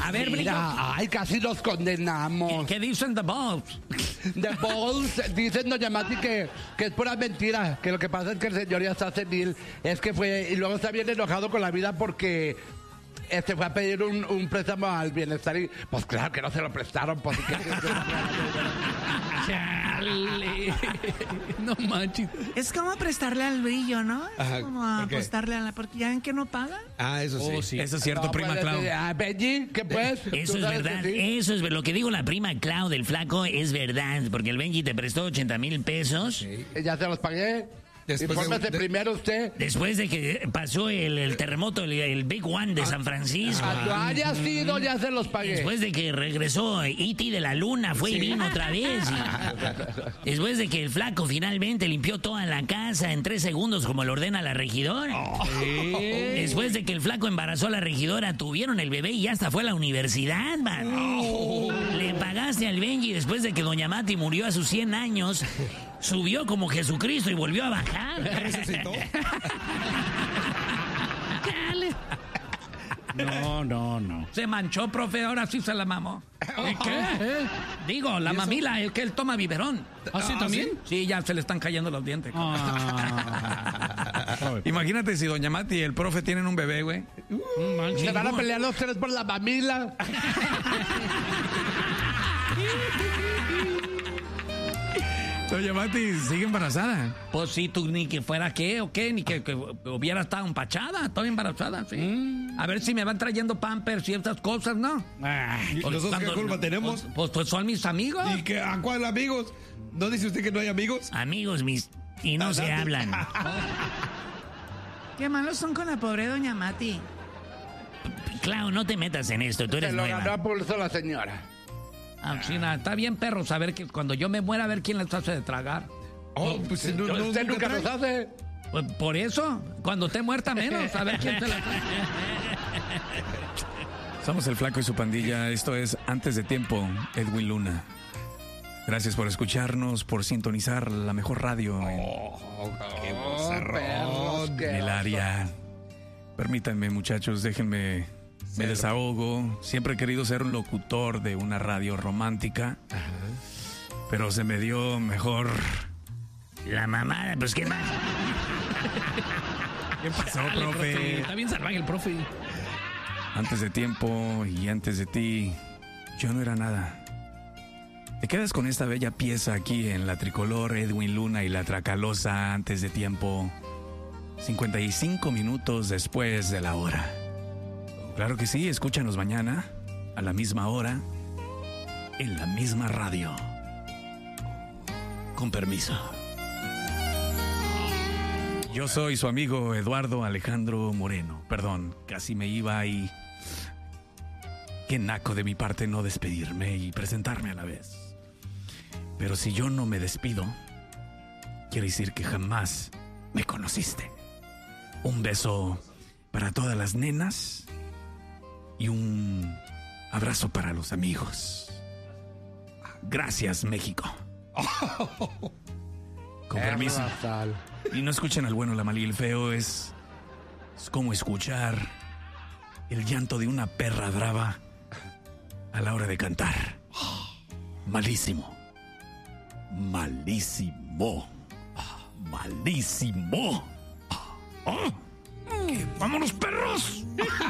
A ver, Brillo. Ay, casi nos condenamos. ¿Qué dicen The Balls? The Balls dicen, doña Mati, que es pura mentira, que lo que pasa es que el señor ya está senil, es que fue, y luego está bien enojado con la vida porque fue a pedir un préstamo al bienestar y, pues claro que no se lo prestaron, pues Chale. No manches. Es como prestarle al Brillo, ¿no? Ajá, Es como ¿por qué? apostarle a la... Porque ya ven que no pagan. Eso sí. Oh, sí. Eso es cierto, No, prima pues, Clau. Benji, ¿qué pues? Eso ¿Tú es sabes verdad, que sí? eso es lo que digo la prima Clau del flaco es verdad, porque el Benji te prestó 80,000 pesos Ya se los pagué. Después Infórmese primero usted. después de que pasó el terremoto, el Big One de San Francisco. Cuando haya sido, ya se los pagué. Después de que regresó E.T. de la luna, fue y vino otra vez. Y después de que el flaco finalmente limpió toda la casa en 3 segundos como lo ordena la regidora. Después de que el flaco embarazó a la regidora, tuvieron el bebé y ya hasta fue a la universidad, man. Le pagaste al Benji después de que doña Mati murió a sus 100 años. Subió como Jesucristo y volvió a bajar. ¿Resucitó? No. Se manchó, profe, ahora sí se la mamó. ¿Y qué? Digo, la mamila es que él toma biberón. ¿Ah, sí, también? Sí, ya se le están cayendo los dientes. Imagínate si doña Mati y el profe tienen un bebé, güey. Se van a pelear los tres por la mamila. Doña Mati sigue embarazada. Pues sí, tú ni que fuera qué o qué, ni que hubiera estado empachada, toda embarazada, sí. A ver si me van trayendo pampers y estas cosas, ¿no? ¿Y nosotros qué culpa tenemos? Pues son mis amigos. ¿Y qué, a cuál amigos? ¿No dice usted que no hay amigos? Amigos mis, y no se hablan. Qué malos son con la pobre doña Mati. Clau, no te metas en esto, tú Se eres lo ganó nueva. a pulso la señora. Sí, nada, está bien, perro, saber que cuando yo me muera, a ver quién les hace de tragar. Oh, pues Usted nunca nos hace. Pues por eso, cuando esté muerta menos, a ver quién se la trae. Somos el Flaco y su pandilla. Esto es Antes de Tiempo, Edwin Luna. Gracias por escucharnos, por sintonizar la mejor radio qué Perros, en qué el área. Permítanme, muchachos, déjenme, me desahogo. Siempre he querido ser un locutor de una radio romántica, pero se me dio mejor. La mamada, pues qué más. ¿Qué pasó, Dale, profe? Está bien salvaje el profe. Antes de tiempo y antes de ti, yo no era nada. Te quedas con esta bella pieza aquí en la tricolor Edwin Luna y la Tracalosa Antes de Tiempo, 55 minutos después de la hora. Claro que sí, escúchanos mañana, a la misma hora, en la misma radio. Con permiso. Yo soy su amigo Eduardo Alejandro Moreno. Perdón, casi me iba y... Qué naco de mi parte no despedirme y presentarme a la vez. Pero si yo no me despido, quiere decir que jamás me conociste. Un beso para todas las nenas y un abrazo para los amigos. Gracias, México. Con permiso. Y no escuchen al bueno, la mala y el feo. Es como escuchar el llanto de una perra brava a la hora de cantar. Malísimo. Malísimo. Malísimo. ¡Vámonos, perros!